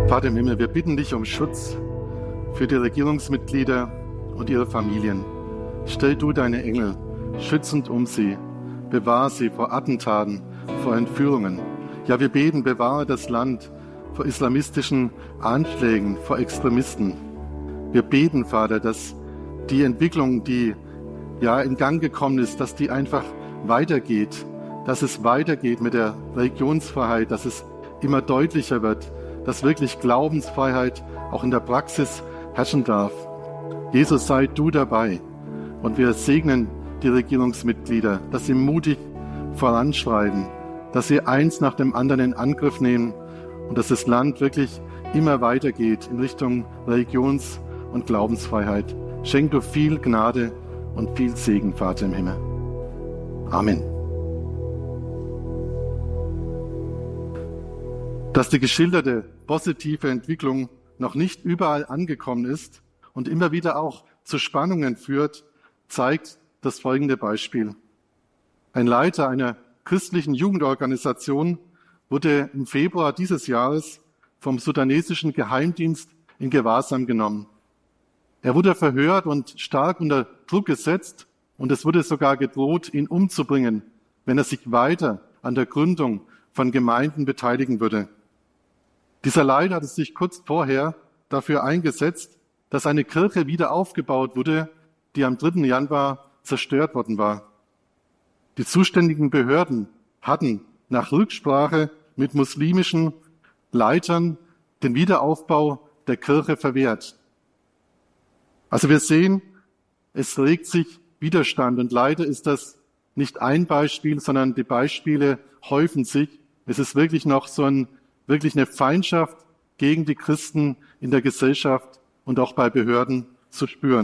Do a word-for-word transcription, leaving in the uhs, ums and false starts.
Vater im Himmel, wir bitten dich um Schutz für die Regierungsmitglieder und ihre Familien. Stell du deine Engel schützend um sie, bewahre sie vor Attentaten, vor Entführungen. Ja, wir beten, bewahre das Land vor islamistischen Anschlägen, vor Extremisten. Wir beten, Vater, dass die Entwicklung, die ja in Gang gekommen ist, dass die einfach weitergeht, dass es weitergeht mit der Religionsfreiheit, dass es immer deutlicher wird, dass wirklich Glaubensfreiheit auch in der Praxis herrschen darf. Jesus, sei du dabei. Und wir segnen die Regierungsmitglieder, dass sie mutig voranschreiten, dass sie eins nach dem anderen in Angriff nehmen und dass das Land wirklich immer weitergeht in Richtung Religions- und Glaubensfreiheit. Schenk du viel Gnade und viel Segen, Vater im Himmel. Amen. Dass die geschilderte positive Entwicklung noch nicht überall angekommen ist und immer wieder auch zu Spannungen führt, zeigt das folgende Beispiel. Ein Leiter einer christlichen Jugendorganisation wurde im Februar dieses Jahres vom sudanesischen Geheimdienst in Gewahrsam genommen. Er wurde verhört und stark unter Druck gesetzt und es wurde sogar gedroht, ihn umzubringen, wenn er sich weiter an der Gründung von Gemeinden beteiligen würde. Dieser Leiter hatte sich kurz vorher dafür eingesetzt, dass eine Kirche wieder aufgebaut wurde, die am dritten Januar zerstört worden war. Die zuständigen Behörden hatten nach Rücksprache mit muslimischen Leitern den Wiederaufbau der Kirche verwehrt. Also wir sehen, es regt sich Widerstand und leider ist das nicht ein Beispiel, sondern die Beispiele häufen sich. Es ist wirklich noch so ein wirklich eine Feindschaft gegen die Christen in der Gesellschaft und auch bei Behörden zu spüren.